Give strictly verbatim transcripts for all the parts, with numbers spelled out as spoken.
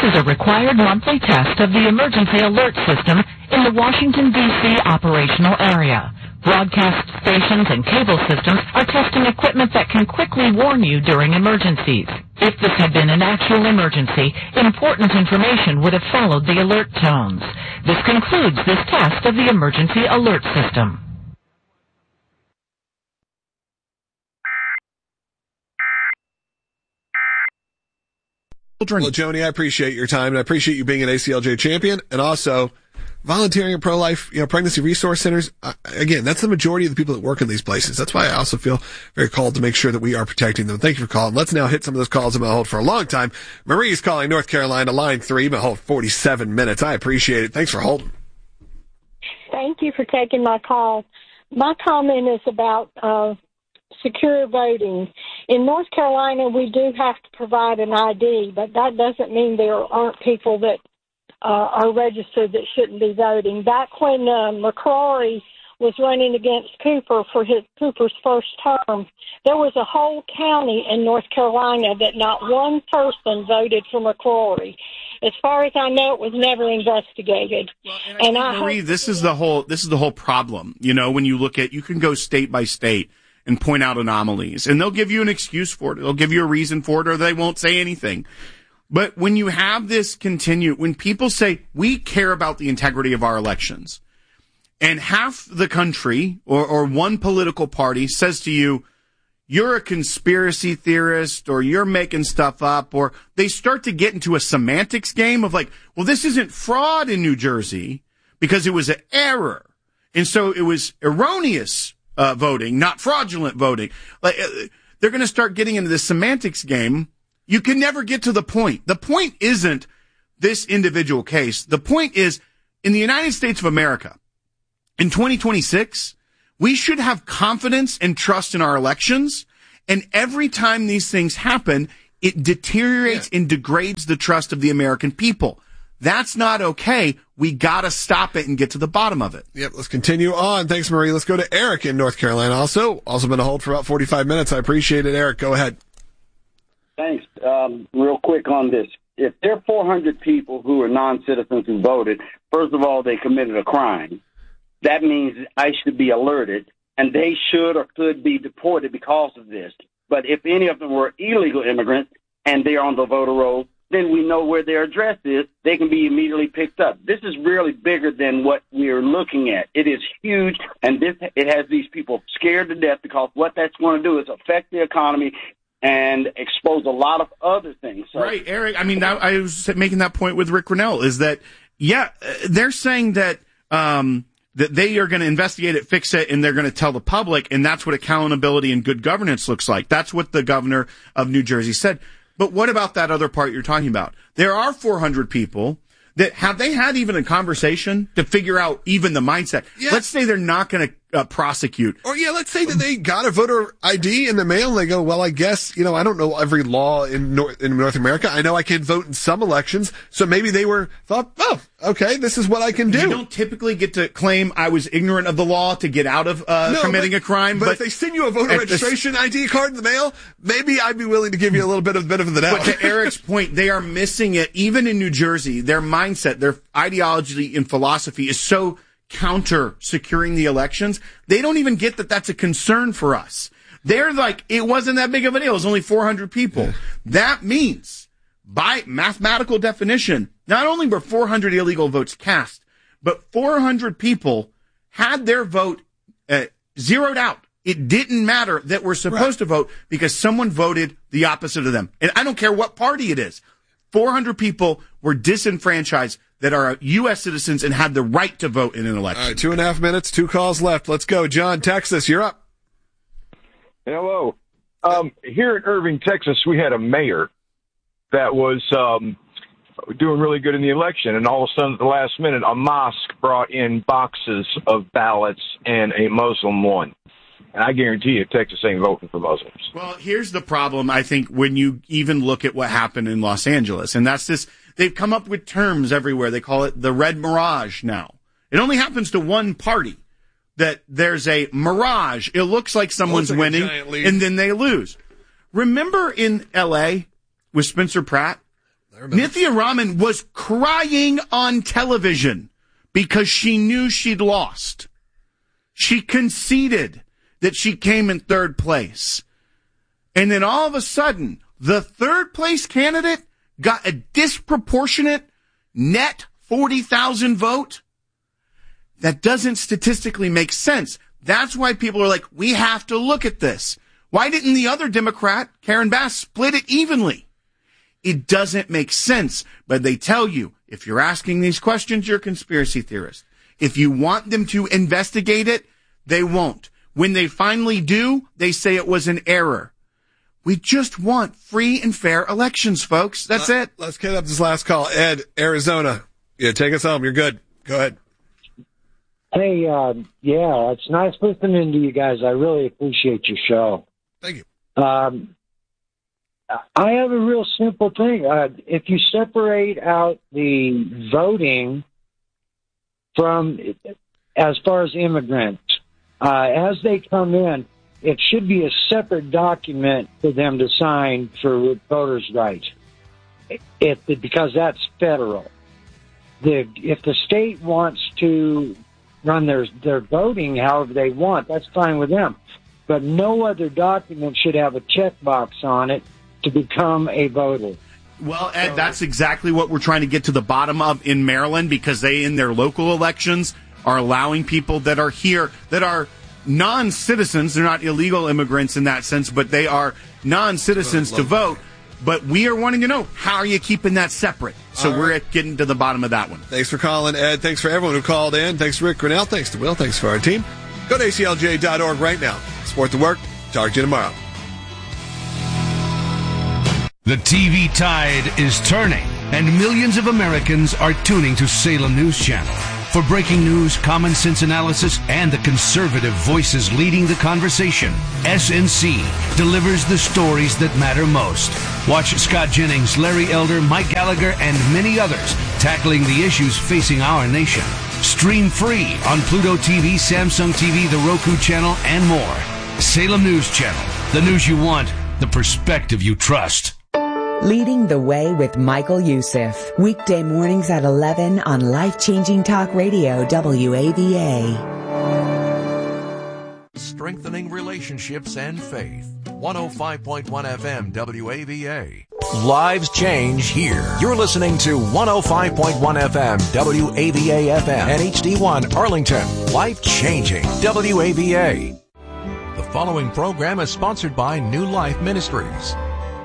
is a required monthly test of the emergency alert system in the Washington, D C operational area. Broadcast stations and cable systems are testing equipment that can quickly warn you during emergencies. If this had been an actual emergency, important information would have followed the alert tones. This concludes this test of the emergency alert system. Well, Joni, I appreciate your time, and I appreciate you being an A C L J champion, and also volunteering at pro-life, you know, pregnancy resource centers. Uh, again, that's the majority of the people that work in these places. That's why I also feel very called to make sure that we are protecting them. Thank you for calling. Let's now hit some of those calls I've been on hold for a long time. Marie's calling North Carolina, line three, been hold forty-seven minutes. I appreciate it. Thanks for holding. Thank you for taking my call. My comment is about uh, secure voting. In North Carolina, we do have to provide an I D, but that doesn't mean there aren't people that uh, are registered that shouldn't be voting. Back when uh, McCrory was running against Cooper for his Cooper's first term, there was a whole county in North Carolina that not one person voted for McCrory. As far as I know, it was never investigated. Well, and I, and I Marie, hope- this is the whole this is the whole problem. You know, when you look at, you can go state by state and point out anomalies, and they'll give you an excuse for it. They'll give you a reason for it, or they won't say anything. But when you have this continue, when people say, we care about the integrity of our elections, and half the country or, or one political party says to you, you're a conspiracy theorist, or you're making stuff up, or they start to get into a semantics game of like, well, this isn't fraud in New Jersey because it was an error. And so it was erroneous Uh, voting, not fraudulent voting. Like uh, they're going to start getting into this semantics game. You can never get to the point. The point isn't this individual case. The point is, in the United States of America, in twenty twenty-six, we should have confidence and trust in our elections. And every time these things happen, it deteriorates yeah. and degrades the trust of the American people. That's not okay. We got to stop it and get to the bottom of it. Yep, let's continue on. Thanks, Marie. Let's go to Eric in North Carolina. Also, also been on hold for about forty-five minutes. I appreciate it, Eric. Go ahead. Thanks. Um, real quick on this. If there are four hundred people who are non-citizens who voted, first of all, they committed a crime. That means ICE should be alerted, and they should or could be deported because of this. But if any of them were illegal immigrants and they're on the voter roll, then we know where their address is. They can be immediately picked up. This is really bigger than what we're looking at. It is huge, and this it has these people scared to death because what that's going to do is affect the economy and expose a lot of other things. So, right, Eric. I mean, I, I was making that point with Rick Grinnell, is that, yeah, they're saying that um, that they are going to investigate it, fix it, and they're going to tell the public, and that's what accountability and good governance looks like. That's what the governor of New Jersey said. But what about that other part you're talking about? There are four hundred people that have they had even a conversation to figure out even the mindset. Yeah. Let's say they're not going to uh, prosecute. Or, yeah, let's say that they got a voter I D in the mail and they go, well, I guess, you know, I don't know every law in North, in North America. I know I can vote in some elections. So maybe they were thought, oh, okay, this is what I can do. You don't typically get to claim I was ignorant of the law to get out of uh, no, committing but, a crime. But, but if they send you a voter registration the, I D card in the mail, maybe I'd be willing to give you a little bit of the benefit of the doubt. But to Eric's point, they are missing it. Even in New Jersey, their mindset, their ideology and philosophy is so counter securing the elections. They don't even get that that's a concern for us. They're like, it wasn't that big of a deal. It was only four hundred people. Yeah. That means, by mathematical definition, not only were four hundred illegal votes cast, but four hundred people had their vote uh, zeroed out. It didn't matter that we're supposed right. to vote because someone voted the opposite of them. And I don't care what party it is. four hundred people were disenfranchised that are U S citizens and had the right to vote in an election. All right, two and a half minutes, two calls left. Let's go. John, Texas, you're up. Hello. Um, here in Irving, Texas, we had a mayor that was um, doing really good in the election, and all of a sudden, at the last minute, a mosque brought in boxes of ballots, and a Muslim won. And I guarantee you, Texas ain't voting for Muslims. Well, here's the problem, I think, when you even look at what happened in Los Angeles, and that's this. They've come up with terms everywhere. They call it the red mirage now. It only happens to one party, that there's a mirage. It looks like someone's like winning, and then they lose. Remember in L A with Spencer Pratt? Nithya Raman was crying on television because she knew she'd lost. She conceded that she came in third place. And then all of a sudden, the third place candidate got a disproportionate net forty thousand vote. That doesn't statistically make sense. That's why people are like, we have to look at this. Why didn't the other Democrat, Karen Bass, split it evenly? It doesn't make sense. But they tell you, if you're asking these questions, you're a conspiracy theorist. If you want them to investigate it, they won't. When they finally do, they say it was an error. We just want free and fair elections, folks. That's uh, it. Let's get up this last call. Ed, Arizona. Yeah, take us home. You're good. Go ahead. Hey, uh, yeah, it's nice listening to you guys. I really appreciate your show. Thank you. Um, I have a real simple thing. Uh, if you separate out the voting from, as far as immigrants, uh, as they come in, it should be a separate document for them to sign for voters' rights, if, because that's federal. The, if the state wants to run their their voting however they want, that's fine with them. But no other document should have a checkbox on it to become a voter. Well, Ed, that's exactly what we're trying to get to the bottom of in Maryland, because they, in their local elections, are allowing people that are here, that are non-citizens. They're not illegal immigrants in that sense, but they are non-citizens to vote. But we are wanting to know, how are you keeping that separate? So right. We're getting to the bottom of that one. Thanks for calling, Ed. Thanks for everyone who called in. Thanks to Rick Grinnell. Thanks to Will. Thanks for our team. Go to A C L J dot org right now. Support the work. Talk to you tomorrow. The T V tide is turning, and millions of Americans are tuning to Salem News Channel. For breaking news, common sense analysis, and the conservative voices leading the conversation, S N C delivers the stories that matter most. Watch Scott Jennings, Larry Elder, Mike Gallagher, and many others tackling the issues facing our nation. Stream free on Pluto T V, Samsung T V, the Roku channel, and more. Salem News Channel. The news you want, the perspective you trust. Leading the Way with Michael Youssef. Weekday mornings at eleven on Life-Changing Talk Radio, W A V A. Strengthening relationships and faith. one oh five point one F M, W A V A. Lives change here. You're listening to one oh five point one F M, W A V A F M, and H D one Arlington. Life-changing, W A V A. The following program is sponsored by New Life Ministries.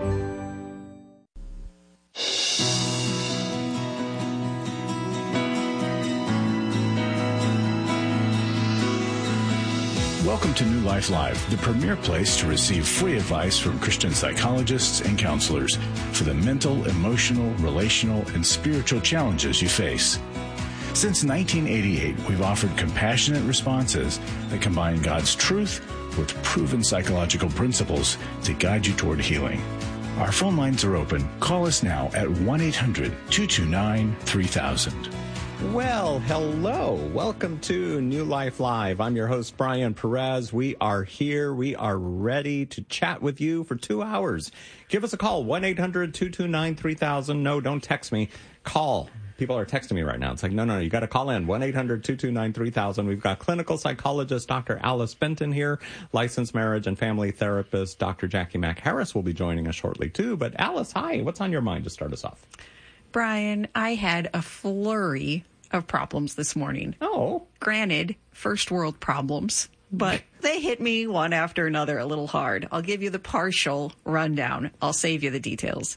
Welcome to New Life Live, the premier place to receive free advice from Christian psychologists and counselors for the mental, emotional, relational, and spiritual challenges you face. Since nineteen eighty-eight, we've offered compassionate responses that combine God's truth with proven psychological principles to guide you toward healing. Our phone lines are open. Call us now at one eight hundred two two nine three thousand. Well, hello. Welcome to New Life Live. I'm your host, Brian Perez. We are here. We are ready to chat with you for two hours. Give us a call, one eight hundred two two nine three thousand. No, don't text me. Call. People are texting me right now. It's like, no, no, no, you got to call in, one eight hundred two two nine three thousand. We've got clinical psychologist Doctor Alice Benton here, licensed marriage and family therapist Doctor Jackie Mack Harris will be joining us shortly, too. But Alice, hi. What's on your mind to start us off? Brian, I had a flurry of problems this morning. Oh. Granted, first world problems, but they hit me one after another a little hard. I'll give you the partial rundown. I'll save you the details.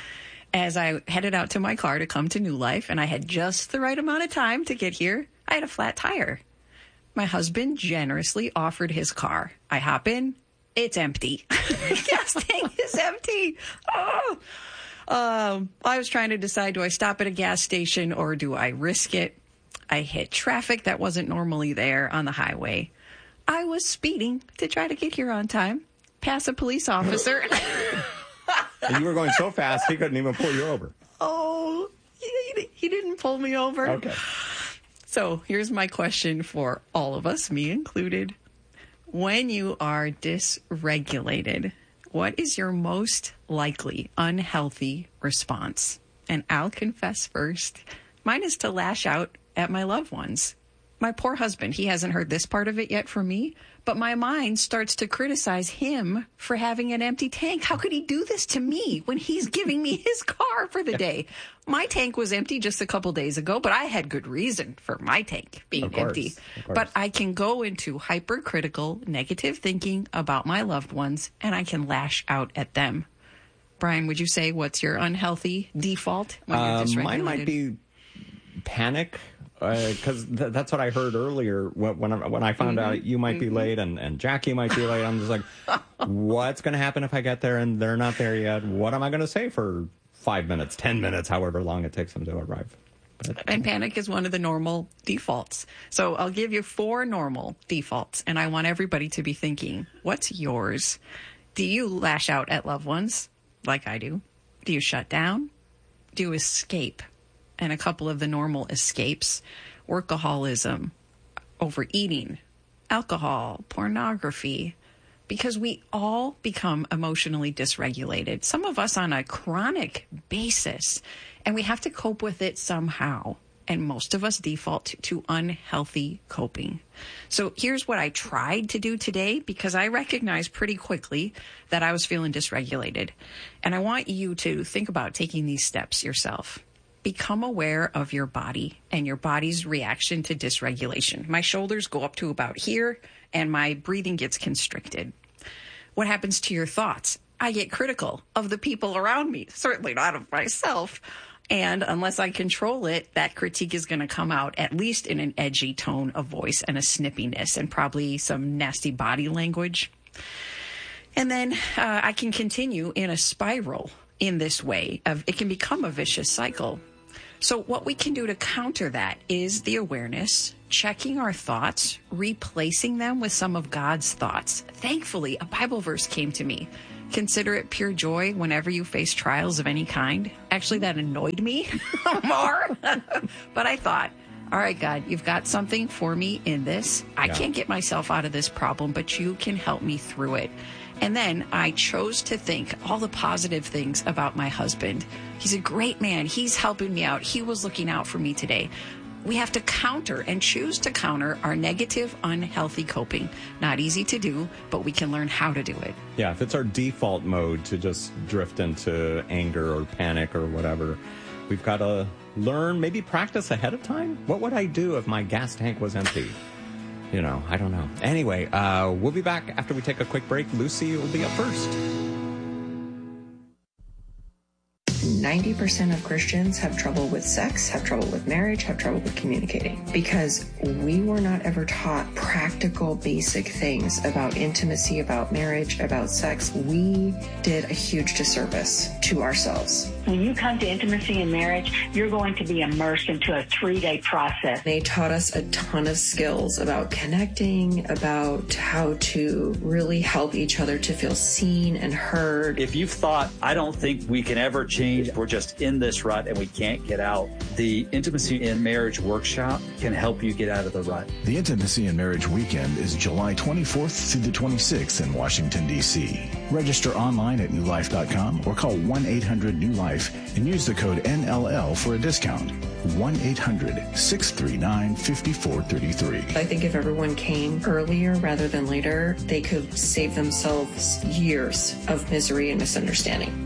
As I headed out to my car to come to New Life, and I had just the right amount of time to get here, I had a flat tire. My husband generously offered his car. I hop in. It's empty. Gas tank is empty. Oh. Um, I was trying to decide, do I stop at a gas station or do I risk it? I hit traffic that wasn't normally there on the highway. I was speeding to try to get here on time, pass a police officer. And you were going so fast, he couldn't even pull you over. Oh, he, he didn't pull me over. Okay. So here's my question for all of us, me included. When you are dysregulated, what is your most likely unhealthy response? and I'll confess first. Mine is to lash out at my loved ones. My poor husband, he hasn't heard this part of it yet from me, but my mind starts to criticize him for having an empty tank. How could he do this to me when he's giving me his car for the day? My tank was empty just a couple days ago, but I had good reason for my tank being Of course, empty. of course. But I can go into hypercritical, negative thinking about my loved ones, and I can lash out at them. Brian, would you say what's your unhealthy default when you're Uh, dysregulated? mine might be panic, because th- that's what I heard earlier when when I, when I found Mm-hmm. out you might be late and, and Jackie might be late. I'm just like, what's going to happen if I get there and they're not there yet? What am I going to say for five minutes, ten minutes, however long it takes them to arrive? But, And panic is one of the normal defaults. So I'll give you four normal defaults, and I want everybody to be thinking, what's yours? Do you lash out at loved ones like I do? Do you shut down? Do you escape? And a couple of the normal escapes: workaholism, overeating, alcohol, pornography, because we all become emotionally dysregulated, some of us on a chronic basis, and we have to cope with it somehow. And most of us default to, to unhealthy coping. So here's what I tried to do today, because I recognized pretty quickly that I was feeling dysregulated. And I want you to think about taking these steps yourself. Become aware of your body and your body's reaction to dysregulation. My shoulders go up to about here, and my breathing gets constricted. What happens to your thoughts? I get critical of the people around me, certainly not of myself. And unless I control it, that critique is going to come out at least in an edgy tone of voice and a snippiness and probably some nasty body language. And then uh, I can continue in a spiral in this way. Of, it can become a vicious cycle. So what we can do to counter that is the awareness, checking our thoughts, replacing them with some of God's thoughts. Thankfully, a Bible verse came to me. Consider it pure joy whenever you face trials of any kind. Actually, that annoyed me more. But I thought, all right, God, you've got something for me in this. I Yeah. can't get myself out of this problem, but you can help me through it. And then I chose to think all the positive things about my husband. He's a great man. He's helping me out. He was looking out for me today. We have to counter and choose to counter our negative, unhealthy coping. Not easy to do, but we can learn how to do it. yeah, if it's our default mode to just drift into anger or panic or whatever, we've got to learn, maybe practice ahead of time. What would I do if my gas tank was empty? You know, I don't know. Anyway, uh, we'll be back after we take a quick break. Lucy will be up first. ninety percent of Christians have trouble with sex, have trouble with marriage, have trouble with communicating, because we were not ever taught practical, basic things about intimacy, about marriage, about sex. We did a huge disservice to ourselves. When you come to intimacy and marriage, you're going to be immersed into a three-day process. They taught us a ton of skills about connecting, about how to really help each other to feel seen and heard. If you've thought, I don't think we can ever change, we're just in this rut and we can't get out, the Intimacy in Marriage Workshop can help you get out of the rut. The Intimacy and Marriage Weekend is July twenty-fourth through the twenty-sixth in Washington, D C Register online at new life dot com or call one eight hundred new life and use the code N L L for a discount. one eight hundred six three nine five four three three. I think if everyone came earlier rather than later, they could save themselves years of misery and misunderstanding.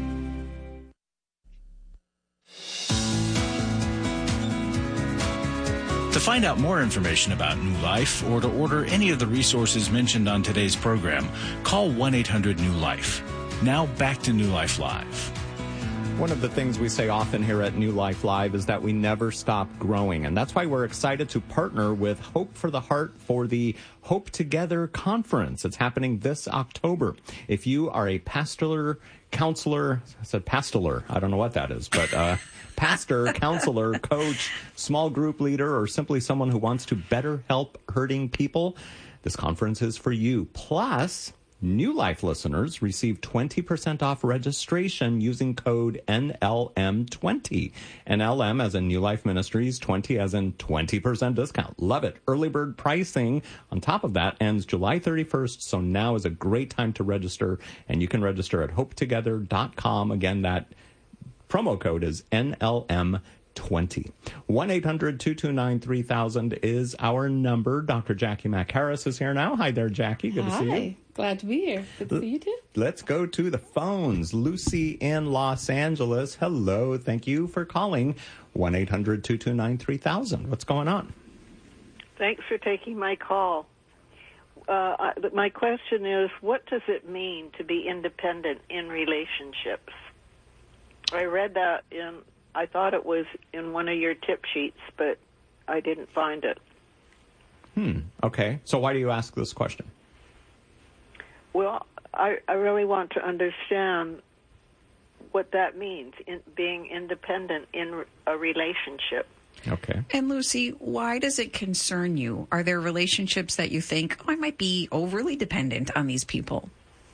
To find out more information about New Life or to order any of the resources mentioned on today's program, call one eight hundred new life. Now back to New Life Live. One of the things we say often here at New Life Live is that we never stop growing. And that's why we're excited to partner with Hope for the Heart for the Hope Together Conference. It's happening this October. If you are a pastoral, counselor, I said pastoral, I don't know what that is, but uh, pastor, counselor, coach, small group leader, or simply someone who wants to better help hurting people, this conference is for you. Plus, New Life listeners receive twenty percent off registration using code N L M twenty. N L M as in New Life Ministries, twenty as in twenty percent discount. Love it. Early bird pricing on top of that ends July thirty-first, so now is a great time to register, and you can register at hope together dot com. Again, that Promo code is N L M twenty. one eight hundred two two nine three thousand is our number. Doctor Jackie McHarris is here now. Hi there, Jackie. Good Hi. to see you. Glad to be here. Good to see you too. Let's go to the phones. Lucy in Los Angeles. Hello. Thank you for calling. one eight hundred two two nine three thousand. What's going on? Thanks for taking my call. Uh, I, my question is, what does it mean to be independent in relationships? I read that in, I thought it was in one of your tip sheets, but I didn't find it. Hmm. Okay. So why do you ask this question? Well, I, I really want to understand what that means, in being independent in a relationship. Okay. And Lucy, why does it concern you? Are there relationships that you think, oh, I might be overly dependent on these people?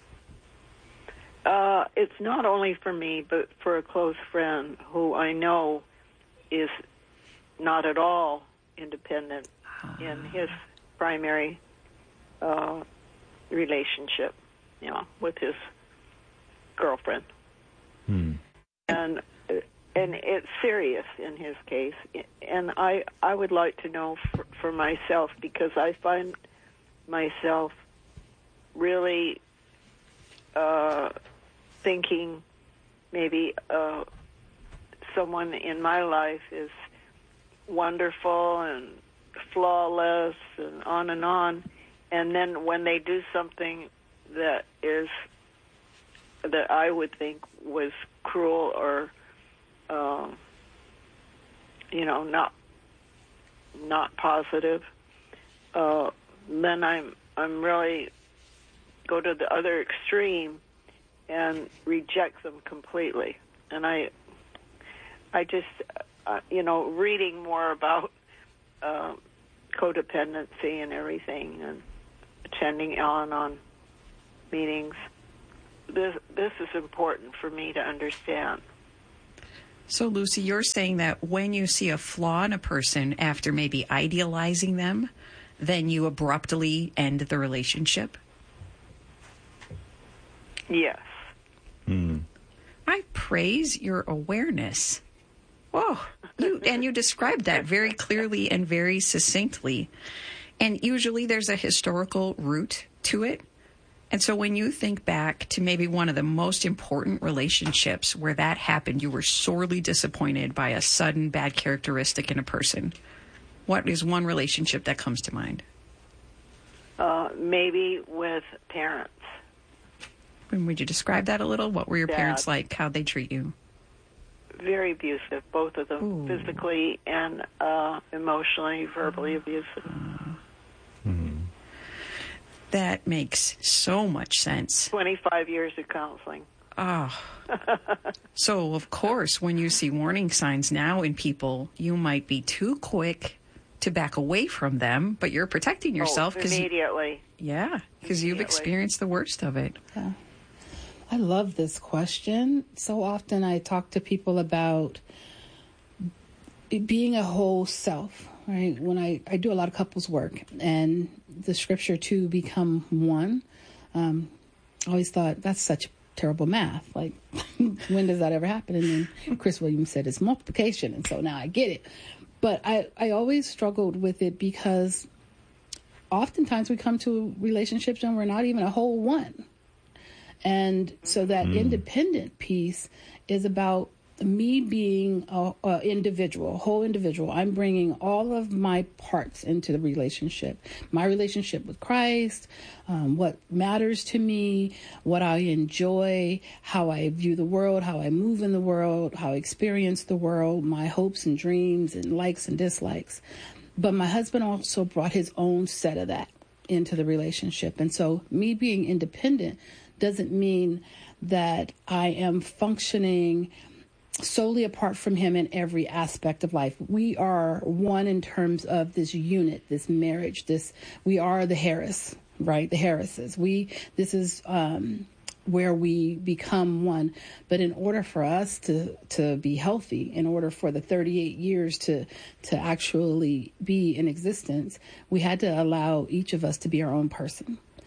Uh, it's not only for me, but for a close friend who I know is not at all independent in his primary uh, relationship, you know, with his girlfriend. Hmm. And and it's serious in his case. And I, I would like to know for, for myself, because I find myself really uh, thinking maybe uh, someone in my life is wonderful and flawless and on and on. And then when they do something that is, that I would think was cruel or, um, you know, not not positive, uh, then I'm I'm really go to the other extreme and reject them completely. And I I just uh, you know, reading more about uh, codependency and everything, and attending Al-Anon meetings. This this is important for me to understand. So, Lucy, you're saying that when you see a flaw in a person after maybe idealizing them, then you abruptly end the relationship? Yes. Hmm. I praise your awareness. Whoa. You, and you described that very clearly and very succinctly. And usually there's a historical root to it. And so when you think back to maybe one of the most important relationships where that happened, you were sorely disappointed by a sudden bad characteristic in a person, what is one relationship that comes to mind? Uh, maybe with parents. And would you describe that a little? What were your Dad. parents like? How'd they treat you? Very abusive, both of them, Ooh. physically and uh, emotionally, verbally abusive. Hmm. That makes so much sense. twenty-five years of counseling. Oh. So, of course, when you see warning signs now in people, you might be too quick to back away from them, but you're protecting yourself. Oh, cause immediately. You, yeah, because you've experienced the worst of it. Yeah. I love this question. So often I talk to people about being a whole self, right? When I, I do a lot of couples work, and the scripture to become one, um, I always thought that's such terrible math. Like, when does that ever happen? And then Chris Williams said it's multiplication, and so now I get it. But I, I always struggled with it because oftentimes we come to relationships and we're not even a whole one. And so that mm. independent piece is about me being a, a individual, a whole individual. I'm bringing all of my parts into the relationship. My relationship with Christ, um, what matters to me, what I enjoy, how I view the world, how I move in the world, how I experience the world, my hopes and dreams and likes and dislikes. But my husband also brought his own set of that into the relationship. And so me being independent doesn't mean that I am functioning solely apart from him in every aspect of life. We are one in terms of this unit, this marriage, this, we are the Harris, right? The Harrises. We, this is, um, where we become one. But in order for us to, to be healthy, in order for the thirty-eight years to, to actually be in existence, we had to allow each of us to be our own person.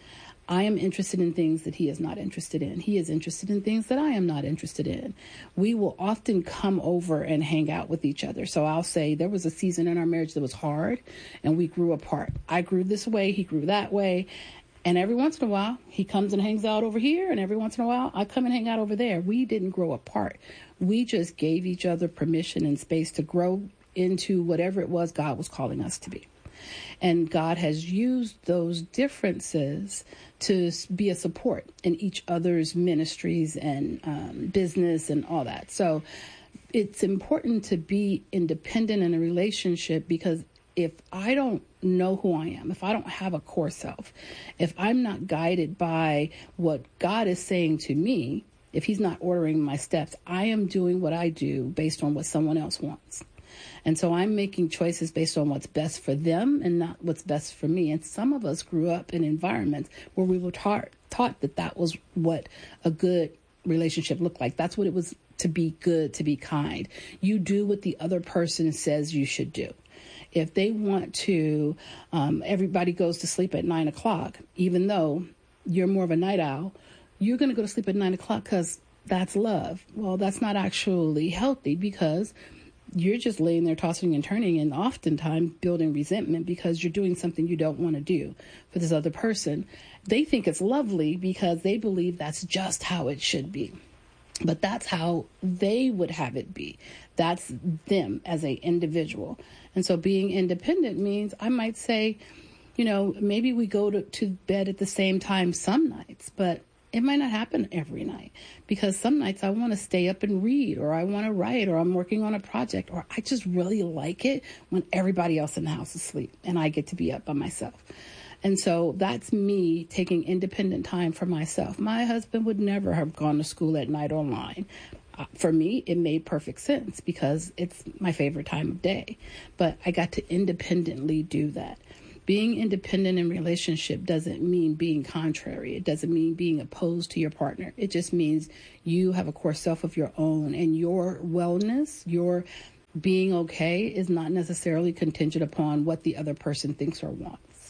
I am interested in things that he is not interested in. He is interested in things that I am not interested in. We will often come over and hang out with each other. So I'll say there was a season in our marriage that was hard and we grew apart. I grew this way, he grew that way. And every once in a while, he comes and hangs out over here. And every once in a while, I come and hang out over there. We didn't grow apart. We just gave each other permission and space to grow into whatever it was God was calling us to be. And God has used those differences to be a support in each other's ministries and um, business and all that. So it's important to be independent in a relationship, because if I don't know who I am, if I don't have a core self, if I'm not guided by what God is saying to me, if he's not ordering my steps, I am doing what I do based on what someone else wants. And so I'm making choices based on what's best for them and not what's best for me. And some of us grew up in environments where we were taught, taught that that was what a good relationship looked like. That's what it was to be good, to be kind. You do what the other person says you should do. If they want to, um, everybody goes to sleep at nine o'clock, even though you're more of a night owl, you're going to go to sleep at nine o'clock because that's love. Well, that's not actually healthy, because you're just laying there tossing and turning and oftentimes building resentment because you're doing something you don't want to do for this other person. They think it's lovely because they believe that's just how it should be. But that's how they would have it be. That's them as an individual. And so being independent means I might say, you know, maybe we go to, to bed at the same time some nights, but it might not happen every night, because some nights I want to stay up and read, or I want to write, or I'm working on a project, or I just really like it when everybody else in the house is asleep and I get to be up by myself. And so that's me taking independent time for myself. My husband would never have gone to school at night online. Uh, for me, it made perfect sense because it's my favorite time of day. But I got to independently do that. Being independent in relationship doesn't mean being contrary. It doesn't mean being opposed to your partner. It just means you have a core self of your own, and your wellness, your being okay is not necessarily contingent upon what the other person thinks or wants.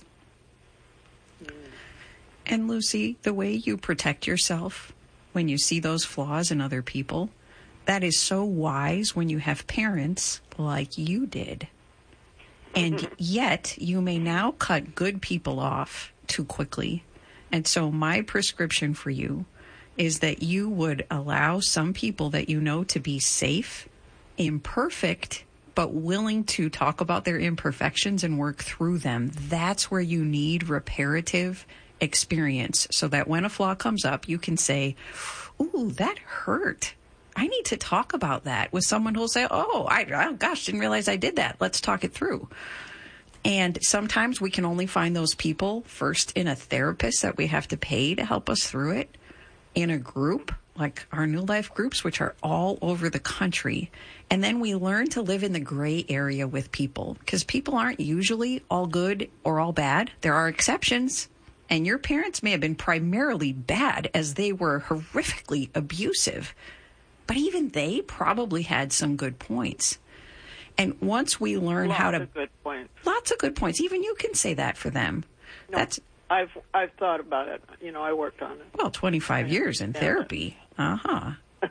And Lucy, the way you protect yourself when you see those flaws in other people, that is so wise when you have parents like you did. And yet you may now cut good people off too quickly. And so my prescription for you is that you would allow some people that you know to be safe, imperfect, but willing to talk about their imperfections and work through them. That's where you need reparative experience, so that when a flaw comes up, you can say, ooh, that hurt. I need to talk about that with someone who'll say, oh, I, oh, gosh, didn't realize I did that. Let's talk it through. And sometimes we can only find those people first in a therapist that we have to pay to help us through it, in a group like our New Life groups, which are all over the country. And then we learn to live in the gray area with people, because people aren't usually all good or all bad. There are exceptions. And your parents may have been primarily bad, as they were horrifically abusive. But even they probably had some good points. And once we learn lots how to... of good points. Lots of good points. Even you can say that for them. No, That's I've I've thought about it. You know, I worked on it. Well, twenty-five years in therapy. Uh-huh.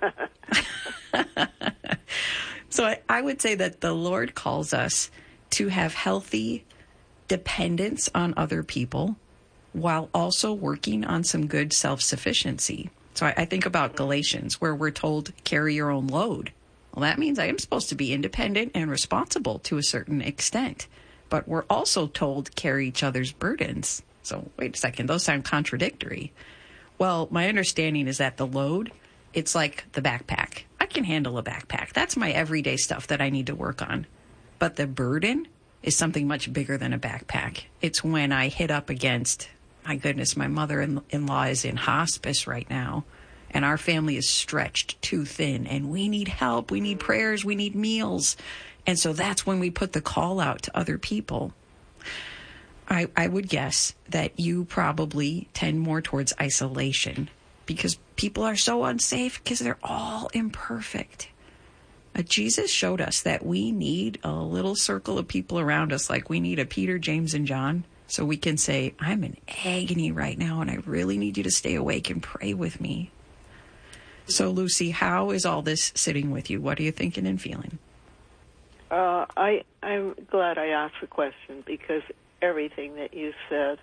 So I, I would say that the Lord calls us to have healthy dependence on other people while also working on some good self-sufficiency. So I, I think about Galatians, where we're told, carry your own load. Well, that means I am supposed to be independent and responsible to a certain extent. But we're also told, carry each other's burdens. So wait a second, those sound contradictory. Well, my understanding is that the load, it's like the backpack. I can handle a backpack. That's my everyday stuff that I need to work on. But the burden is something much bigger than a backpack. It's when I hit up against, my goodness, my mother-in-law is in hospice right now, and our family is stretched too thin, and we need help, we need prayers, we need meals. And so that's when we put the call out to other people. I, I would guess that you probably tend more towards isolation, because people are so unsafe because they're all imperfect. Uh, Jesus showed us that we need a little circle of people around us, like we need a Peter, James, and John, So we can say, I'm in agony right now, and I really need you to stay awake and pray with me. So, Lucy, how is all this sitting with you? What are you thinking and feeling? Uh, I, I'm glad I asked the question, because everything that you said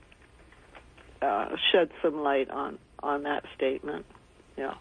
uh, shed some light on, on that statement. Yeah,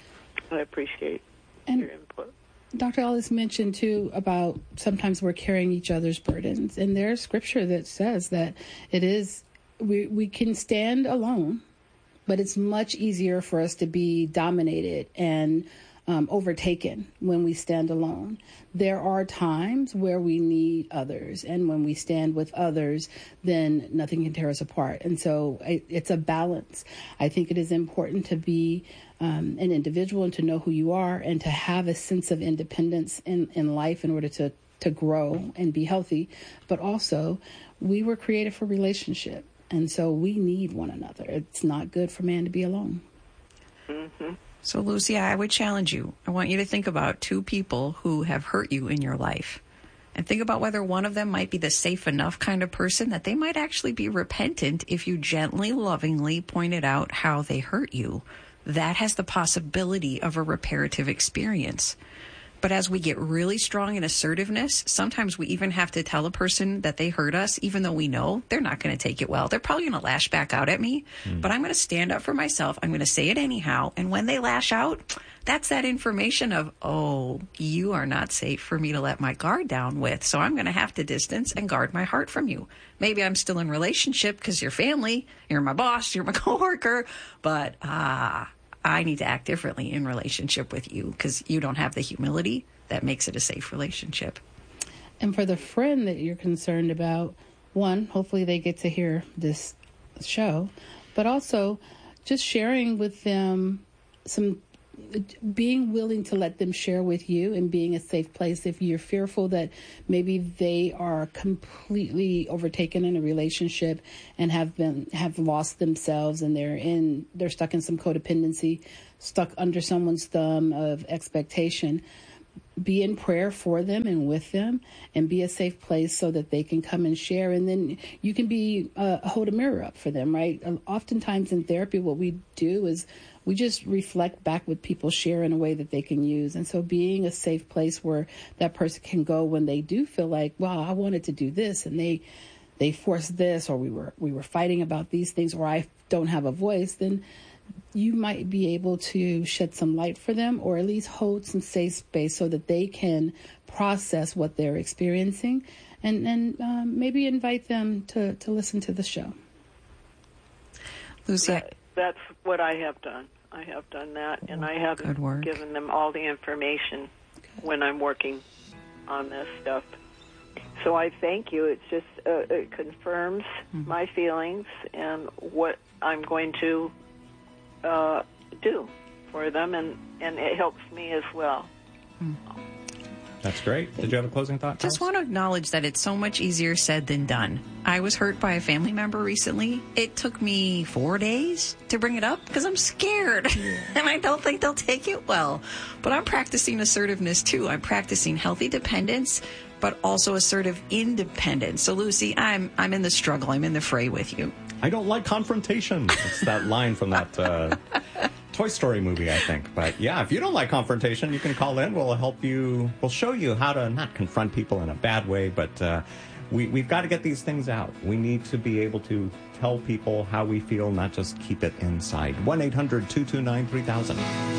I appreciate and your input. Doctor Ellis mentioned, too, about sometimes we're carrying each other's burdens. And there's scripture that says that it is, we, we can stand alone, but it's much easier for us to be dominated and um, overtaken when we stand alone. There are times where we need others, and when we stand with others, then nothing can tear us apart. And so it, it's a balance. I think it is important to be um, an individual and to know who you are and to have a sense of independence in, in life in order to, to grow and be healthy. But also, we were created for relationship. And so we need one another. It's not good for man to be alone. Mm-hmm. So, Lucy, I would challenge you. I want you to think about two people who have hurt you in your life. And think about whether one of them might be the safe enough kind of person that they might actually be repentant if you gently, lovingly pointed out how they hurt you. That has the possibility of a reparative experience. But as we get really strong in assertiveness, sometimes we even have to tell a person that they hurt us, even though we know they're not going to take it well. They're probably going to lash back out at me, mm. but I'm going to stand up for myself. I'm going to say it anyhow. And when they lash out, that's that information of, oh, you are not safe for me to let my guard down with. So I'm going to have to distance and guard my heart from you. Maybe I'm still in relationship because you're family, you're my boss, you're my coworker, but ah. I need to act differently in relationship with you because you don't have the humility that makes it a safe relationship. And for the friend that you're concerned about, one, hopefully they get to hear this show, but also just sharing with them some, being willing to let them share with you and being a safe place. If you're fearful that maybe they are completely overtaken in a relationship and have been, have lost themselves and they're in, they're stuck in some codependency, stuck under someone's thumb of expectation, be in prayer for them and with them and be a safe place so that they can come and share. And then you can be, uh, hold a mirror up for them, right? Oftentimes in therapy, what we do is we just reflect back what people share in a way that they can use. And so being a safe place where that person can go when they do feel like, wow, I wanted to do this and they they forced this, or we were we were fighting about these things, or I don't have a voice, then you might be able to shed some light for them, or at least hold some safe space so that they can process what they're experiencing, and, and um, maybe invite them to, to listen to the show. Lucy, that, that's what I have done. I have done that, and I haven't given them all the information when I'm working on this stuff. So I thank you. It's just uh, it confirms mm-hmm. my feelings and what I'm going to uh, do for them, and, and it helps me as well. Mm. That's great. Did you have a closing thought? Just want to acknowledge that it's so much easier said than done. I was hurt by a family member recently. It took me four days to bring it up because I'm scared yeah. and I don't think they'll take it well. But I'm practicing assertiveness too. I'm practicing healthy dependence, but also assertive independence. So Lucy, I'm I'm in the struggle. I'm in the fray with you. I don't like confrontation. It's that line from that uh, Toy Story movie, I think. But yeah, if you don't like confrontation, you can call in. We'll help you. We'll show you how to not confront people in a bad way, but uh, we, we've got to get these things out. We need to be able to tell people how we feel, not just keep it inside. one eight hundred two two nine three thousand.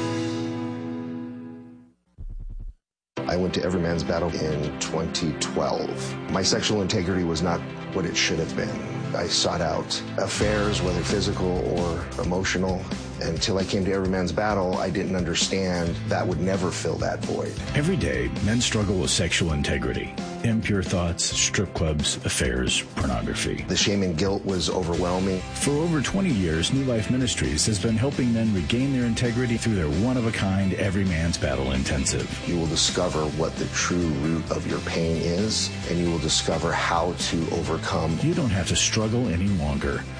I went to Every Man's Battle in twenty twelve. My sexual integrity was not what it should have been. I sought out affairs, whether physical or emotional. Until I came to Every Man's Battle, I didn't understand that would never fill that void. Every day, men struggle with sexual integrity. Impure thoughts, strip clubs, affairs, pornography. The shame and guilt was overwhelming. For over twenty years, New Life Ministries has been helping men regain their integrity through their one-of-a-kind Every Man's Battle Intensive. You will discover what the true root of your pain is, and you will discover how to overcome. You don't have to struggle any longer.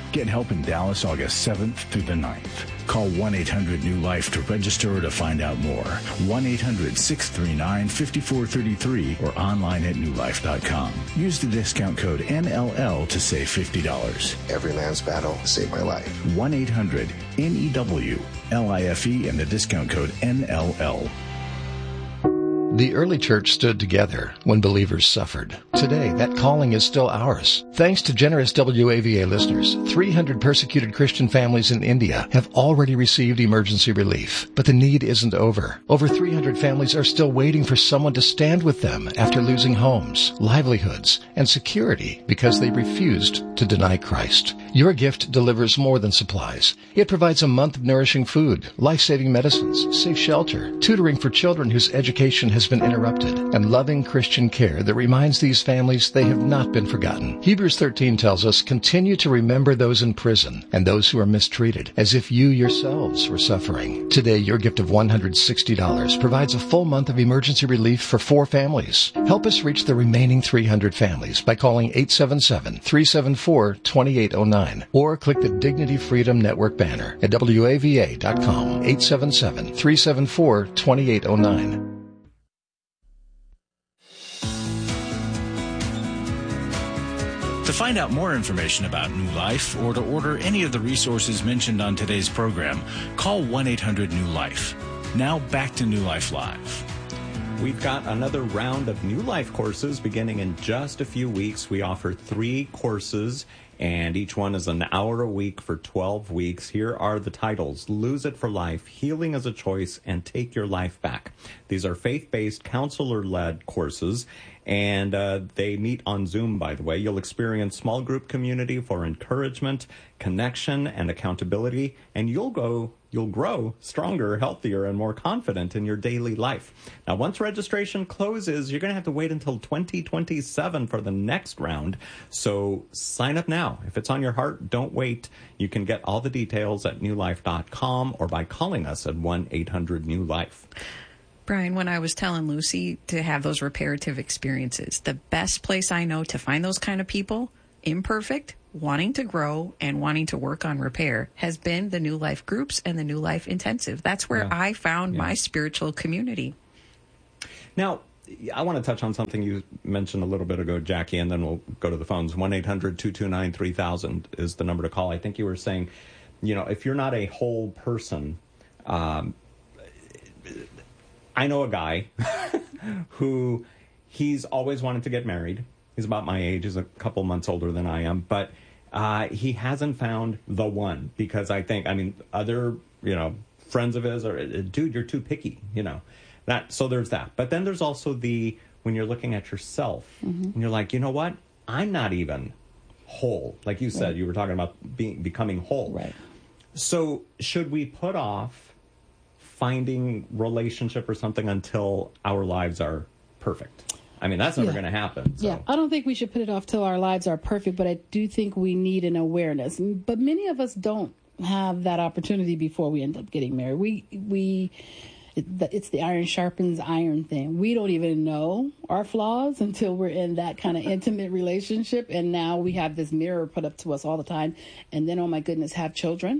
Get help in Dallas August seventh through the ninth. Call one eight hundred new life to register or to find out more. one eight hundred six three nine five four three three or online at new life dot com. Use the discount code N L L to save fifty dollars. Every man's battle saved my life. one eight hundred N E W L I F E and the discount code N L L. The early church stood together when believers suffered. Today, that calling is still ours. Thanks to generous W A V A listeners, three hundred persecuted Christian families in India have already received emergency relief. But the need isn't over. Over three hundred families are still waiting for someone to stand with them after losing homes, livelihoods, and security because they refused to deny Christ. Your gift delivers more than supplies. It provides a month of nourishing food, life-saving medicines, safe shelter, tutoring for children whose education has been interrupted, and loving Christian care that reminds these families they have not been forgotten. Hebrews thirteen tells us, continue to remember those in prison and those who are mistreated, as if you yourselves were suffering. Today, your gift of one hundred sixty dollars provides a full month of emergency relief for four families. Help us reach the remaining three hundred families by calling eight seven seven, three seven four, two eight zero nine or click the Dignity Freedom Network banner at W A V A dot com, eight seven seven, three seven four, two eight zero nine. To find out more information about New Life or to order any of the resources mentioned on today's program, call one eight hundred new life. Now back to New Life Live. We've got another round of New Life courses beginning in just a few weeks. We offer three courses, and each one is an hour a week for twelve weeks. Here are the titles: Lose It for Life, Healing as a Choice, and Take Your Life Back. These are faith-based, counselor-led courses, and uh, they meet on Zoom, by the way. You'll experience small group community for encouragement, connection, and accountability, and you'll go, you'll grow stronger, healthier, and more confident in your daily life. Now, once registration closes, you're going to have to wait until twenty twenty-seven for the next round, so sign up now. If it's on your heart, don't wait. You can get all the details at new life dot com or by calling us at one eight hundred new life. Brian, when I was telling Lucy to have those reparative experiences, the best place I know to find those kind of people, imperfect, wanting to grow, and wanting to work on repair, has been the New Life groups and the New Life Intensive. That's where yeah. I found yeah. my spiritual community. Now, I want to touch on something you mentioned a little bit ago, Jackie, and then we'll go to the phones. one eight hundred two two nine three thousand is the number to call. I think you were saying, you know, if you're not a whole person, um, I know a guy who he's always wanted to get married. He's about my age. He's a couple months older than I am. But uh, he hasn't found the one because I think, I mean, other, you know, friends of his are, dude, you're too picky, you know. That So there's that. But then there's also the, when you're looking at yourself, mm-hmm. and you're like, you know what? I'm not even whole. Like you said, right. you were talking about being becoming whole. Right. So should we put off finding relationship or something until our lives are perfect? I mean, that's never yeah. going to happen. So. Yeah, I don't think we should put it off till our lives are perfect, but I do think we need an awareness. But many of us don't have that opportunity before we end up getting married. We, we, it's the iron sharpens iron thing. We don't even know our flaws until we're in that kind of intimate relationship. And now we have this mirror put up to us all the time. And then, oh my goodness, have children.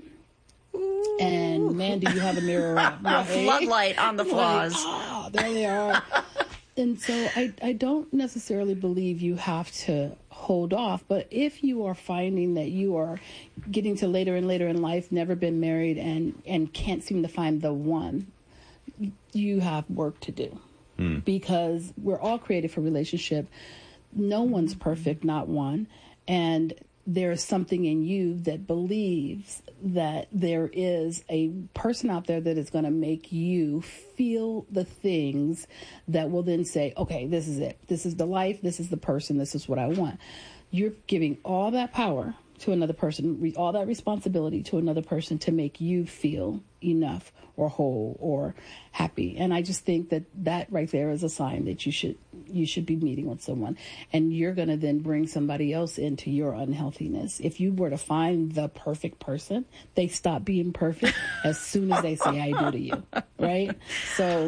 And man, do you have a mirror around? A floodlight on the flaws. Like, oh, there they are. And so I, I don't necessarily believe you have to hold off. But if you are finding that you are getting to later and later in life, never been married, and, and can't seem to find the one, you have work to do. Hmm. Because we're all created for relationship. No one's perfect, not one. And there is something in you that believes that there is a person out there that is going to make you feel the things that will then say, okay, this is it. This is the life. This is the person. This is what I want. You're giving all that power to another person, all that responsibility to another person to make you feel enough or whole or happy. And I just think that that right there is a sign that you should you should be meeting with someone, and you're going to then bring somebody else into your unhealthiness. If you were to find the perfect person, they stop being perfect as soon as they say I do to you, right? So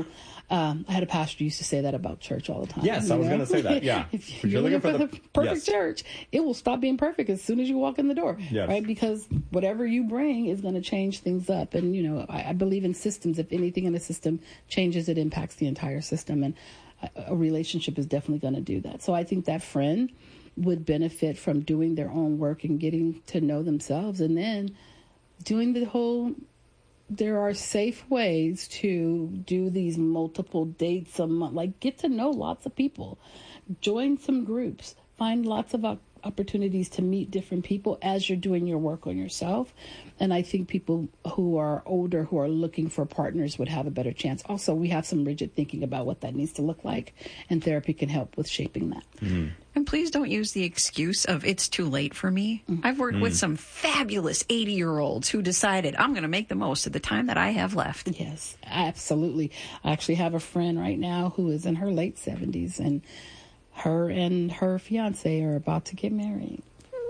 Um, I had a pastor who used to say that about church all the time. Yes, I was going to say that. Yeah. If you're, you're looking, looking for the, the perfect yes. church, it will stop being perfect as soon as you walk in the door, yes. right? Because whatever you bring is going to change things up. And, you know, I, I believe in systems. If anything in a system changes, it impacts the entire system. And a, a relationship is definitely going to do that. So I think that friend would benefit from doing their own work and getting to know themselves, and then doing the whole, there are safe ways to do these multiple dates a month, like get to know lots of people, join some groups, find lots of opportunities to meet different people as you're doing your work on yourself. And I think people who are older, who are looking for partners, would have a better chance. Also, we have some rigid thinking about what that needs to look like, and therapy can help with shaping that. Mm. And please don't use the excuse of it's too late for me. Mm. I've worked mm. with some fabulous eighty-year-olds who decided I'm going to make the most of the time that I have left. Yes, absolutely. I actually have a friend right now who is in her late seventies, and her and her fiance are about to get married.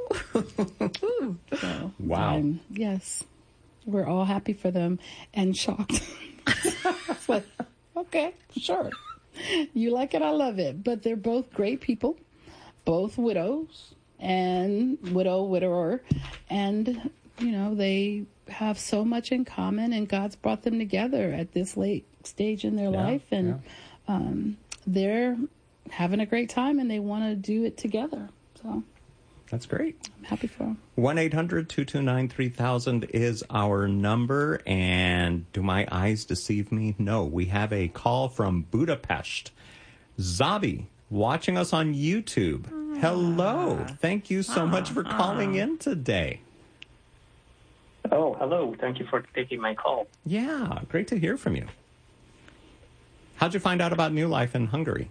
So, wow. Um, yes. We're all happy for them and shocked. It's like, okay, sure. You like it, I love it. But they're both great people, both widows and widow, widower. And, you know, they have so much in common, and God's brought them together at this late stage in their yeah, life. And yeah. um, they're having a great time, and they want to do it together. So that's great. I'm happy for them. one eight hundred two two nine three thousand is our number. And do my eyes deceive me? No. We have a call from Budapest. Zabi, watching us on YouTube. Aww. Hello. Thank you so Aww. much for calling Aww. in today. Oh, hello. Thank you for taking my call. Yeah, great to hear from you. How'd you find out about New Life in Hungary?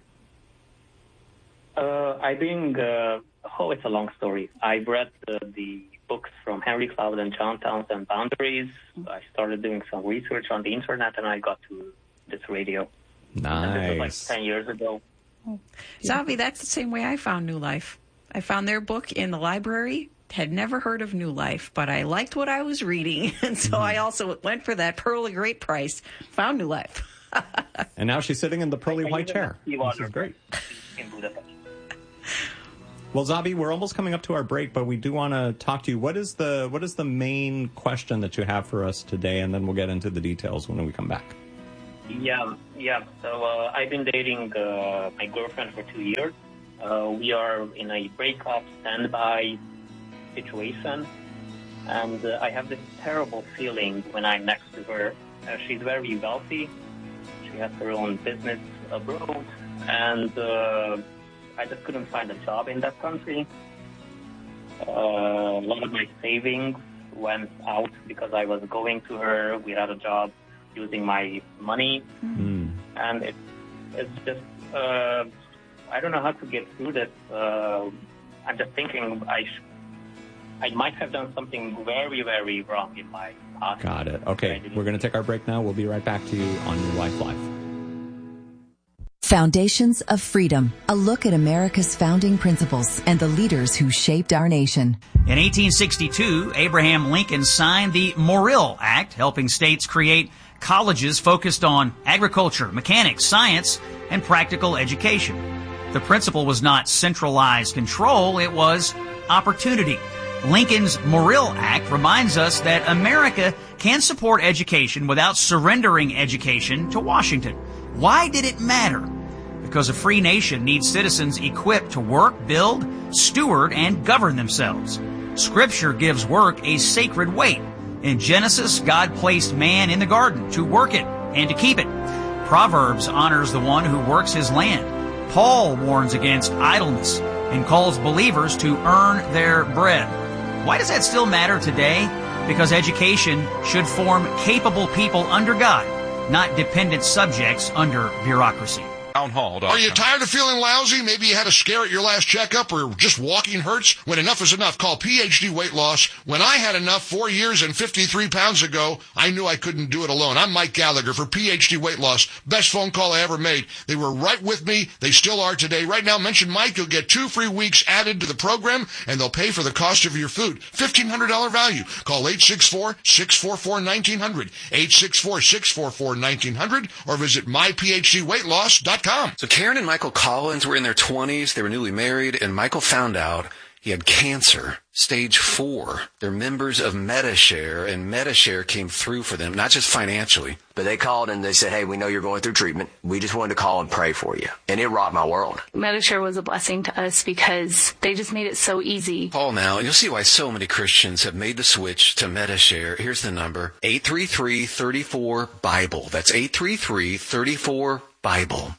Uh, I've been, uh, oh, it's a long story. I've read uh, the books from Henry Cloud and John Townsend, Boundaries. I started doing some research on the internet, and I got to this radio. Nice. And this was like ten years ago. Oh. Zavi, that's the same way I found New Life. I found their book in the library, had never heard of New Life, but I liked what I was reading, and so mm-hmm. I also went for that pearly great price, found New Life. And now she's sitting in the pearly white chair. This is great. In Budapest. Well, Zabi, we're almost coming up to our break, but we do want to talk to you. What is the what is the main question that you have for us today? And then we'll get into the details when we come back. Yeah, yeah. So uh, I've been dating uh, my girlfriend for two years. Uh, we are in a breakup standby situation, and uh, I have this terrible feeling when I'm next to her. Uh, she's very wealthy. She has her own business abroad, and uh, I just couldn't find a job in that country. Uh, a lot of my savings went out because I was going to her without a job, using my money. Mm. And it, it's just, uh, I don't know how to get through this. Uh, I'm just thinking I sh- I might have done something very, very wrong in my past. Got it. Okay, we're going to take our break now. We'll be right back to you on New Life Live. Foundations of Freedom, a look at America's founding principles and the leaders who shaped our nation. In eighteen sixty-two, Abraham Lincoln signed the Morrill Act, helping states create colleges focused on agriculture, mechanics, science, and practical education. The principle was not centralized control, it was opportunity. Lincoln's Morrill Act reminds us that America can support education without surrendering education to Washington. Why did it matter? Because a free nation needs citizens equipped to work, build, steward, and govern themselves. Scripture gives work a sacred weight. In Genesis, God placed man in the garden to work it and to keep it. Proverbs honors the one who works his land. Paul warns against idleness and calls believers to earn their bread. Why does that still matter today? Because education should form capable people under God, not dependent subjects under bureaucracy. town hall dot com. Are you tired of feeling lousy? Maybe you had a scare at your last checkup, or just walking hurts? When enough is enough, call P H D Weight Loss. When I had enough four years and fifty-three pounds ago, I knew I couldn't do it alone. I'm Mike Gallagher for P H D Weight Loss. Best phone call I ever made. They were right with me. They still are today. Right now, mention Mike. You'll get two free weeks added to the program, and they'll pay for the cost of your food. fifteen hundred dollars value. Call eight six four, six four four, one nine zero zero, eight six four, six four four, one nine zero zero, or visit my p h d weight loss dot com. So Karen and Michael Collins were in their twenties. They were newly married, and Michael found out he had cancer, stage four. They're members of MediShare, and MediShare came through for them, not just financially. But they called and they said, hey, we know you're going through treatment. We just wanted to call and pray for you. And it rocked my world. MediShare was a blessing to us because they just made it so easy. Call now, and you'll see why so many Christians have made the switch to MediShare. Here's the number, eight three three, three four, Bible. That's eight three three, three four, Bible.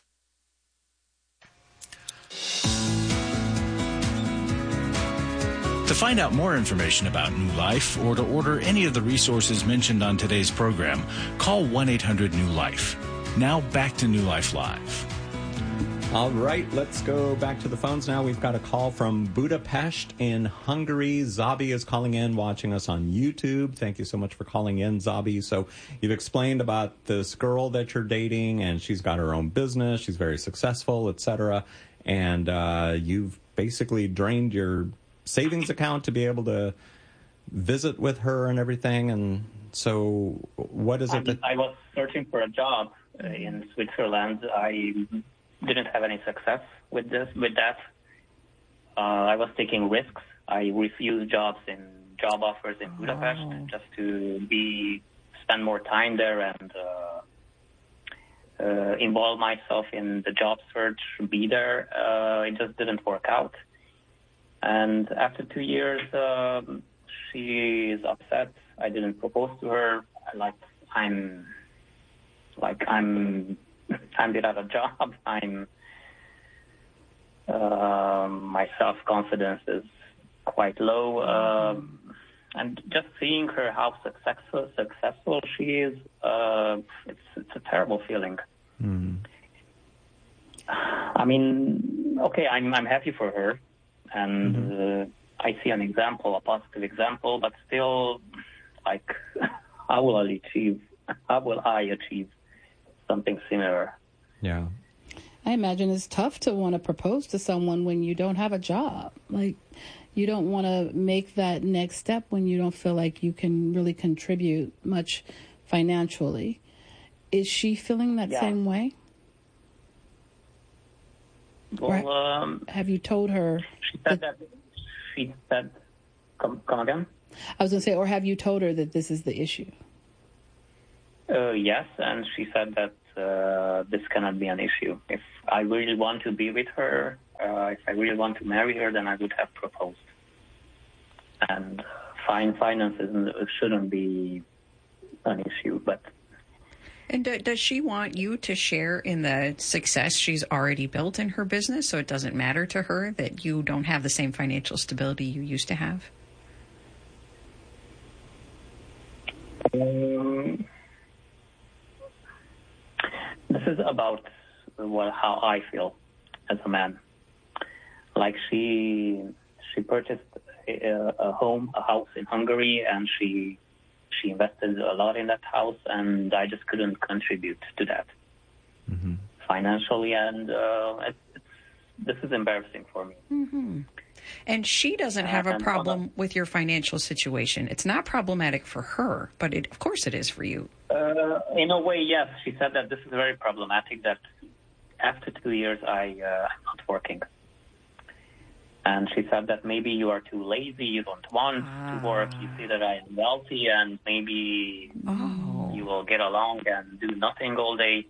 To find out more information about New Life or to order any of the resources mentioned on today's program, call one eight hundred new life. Now back to New Life Live. All right, let's go back to the phones now. We've got a call from Budapest in Hungary. Zabi is calling in, watching us on YouTube. Thank you so much for calling in, Zabi. So you've explained about this girl that you're dating, and she's got her own business. She's very successful, et cetera. And uh, you've basically drained your savings account to be able to visit with her and everything. And so what is it that... I was searching for a job in Switzerland. I didn't have any success with this, with that. Uh, I was taking risks. I refused jobs in job offers in Budapest oh. just to be spend more time there and uh, uh, involve myself in the job search, be there. Uh, it just didn't work out. And after two years, um, she is upset. I didn't propose to her. Like I'm, like I'm, I'm without a job. I'm, uh, my self-confidence is quite low. Um, and just seeing her how successful successful she is, uh, it's it's a terrible feeling. Mm. I mean, okay, I'm I'm happy for her. And mm-hmm. uh, I see an example, a positive example, but still, like, how will I achieve? How will I achieve something similar? Yeah, I imagine it's tough to want to propose to someone when you don't have a job. Like, you don't want to make that next step when you don't feel like you can really contribute much financially. Is she feeling that yeah. same way? Well, um, have you told her? She said that, that she said, come, come again? I was going to say, or have you told her that this is the issue? Uh, yes, and she said that uh, this cannot be an issue. If I really want to be with her, uh, if I really want to marry her, then I would have proposed. And fine finances shouldn't be an issue, but... And do, does she want you to share in the success she's already built in her business, so it doesn't matter to her that you don't have the same financial stability you used to have? Um, this is about what, how I feel as a man. Like she, she purchased a, a home, a house in Hungary, and she... She invested a lot in that house, and I just couldn't contribute to that mm-hmm. financially, and uh, it's, it's, this is embarrassing for me. Mm-hmm. And she doesn't have a problem with your financial situation. It's not problematic for her, but it, of course it is for you. Uh, in a way, yes. She said that this is very problematic, that after two years I, uh, I'm not working. And she said that maybe you are too lazy, you don't want ah. to work, you see that I am wealthy, and maybe oh. you will get along and do nothing all day.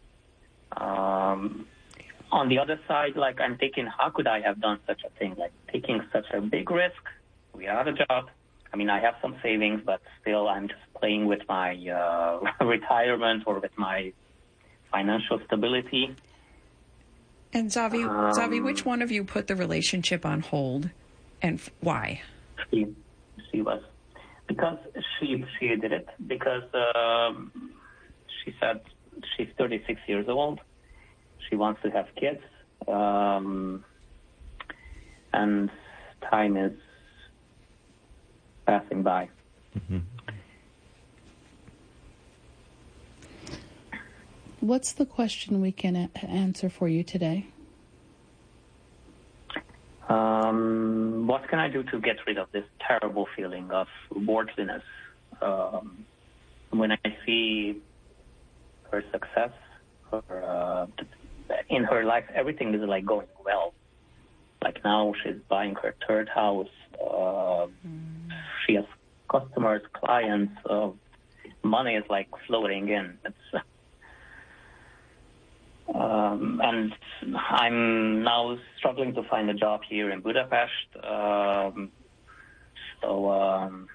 Um, on the other side, like I'm thinking, how could I have done such a thing? Like taking such a big risk without a job. I mean, I have some savings, but still I'm just playing with my uh, retirement or with my financial stability. And Zavi, um, Zavi, which one of you put the relationship on hold, and f- why? She, she was, because she she did it because um, she said she's thirty-six years old. she wants to have kids, um, and time is passing by. Mm-hmm. What's the question we can a- answer for you today? Um, what can I do to get rid of this terrible feeling of worthlessness? Um, when I see her success, her, uh, in her life, everything is like going well. Like now she's buying her third house. Uh, mm. She has customers, clients. Uh, money is like floating in. It's, um, and I'm now struggling to find a job here in Budapest. Um, so um,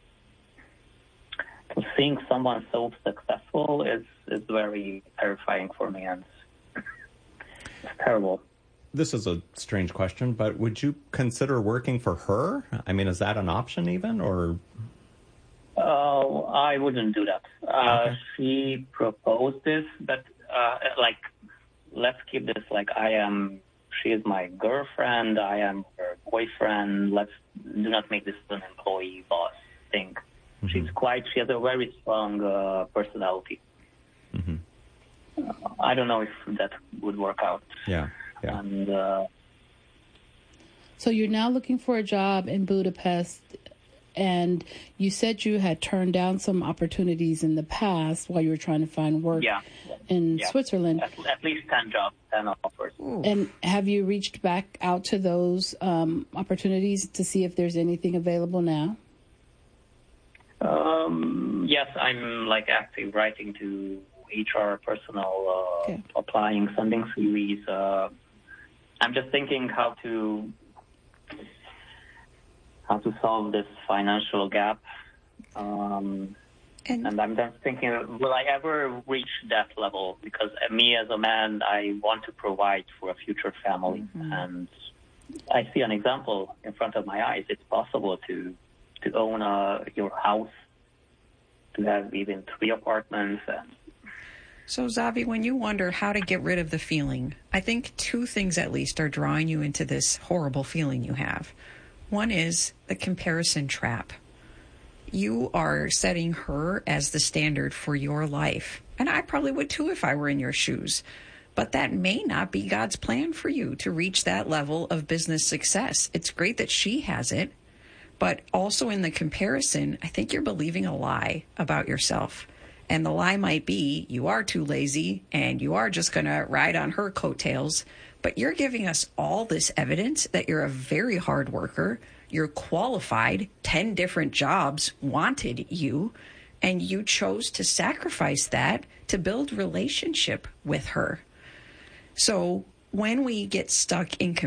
seeing someone so successful is, is very terrifying for me, and it's terrible. This is a strange question, but would you consider working for her? I mean, is that an option even, or? Oh, uh, I wouldn't do that. Uh, okay. She proposed this, but uh, like, let's keep this like I am, she is my girlfriend, I am her boyfriend. Let's do not make this an employee boss thing. Mm-hmm. She's quite, she has a very strong uh, personality. Mm-hmm. Uh, I don't know if that would work out. Yeah. Yeah. And, uh, so you're now looking for a job in Budapest, and you said you had turned down some opportunities in the past while you were trying to find work yeah. in yeah. Switzerland. At, at least ten jobs, ten offers. Ooh. And have you reached back out to those um, opportunities to see if there's anything available now? Um, yes, I'm like active writing to H R personnel, uh, okay. applying, sending C Vs. Uh, I'm just thinking how to how to solve this financial gap, um, and, and I'm just thinking, will I ever reach that level? Because me as a man, I want to provide for a future family, mm-hmm. and I see an example in front of my eyes. It's possible to to own a, your house, to have even three apartments. And so, Zavi, when you wonder how to get rid of the feeling, I think two things at least are drawing you into this horrible feeling you have. One is the comparison trap. You are setting her as the standard for your life. And I probably would too if I were in your shoes. But that may not be God's plan for you to reach that level of business success. It's great that she has it. But also in the comparison, I think you're believing a lie about yourself. And the lie might be you are too lazy and you are just going to ride on her coattails. But you're giving us all this evidence that you're a very hard worker. You're qualified. ten different jobs wanted you. And you chose to sacrifice that to build relationship with her. So when we get stuck in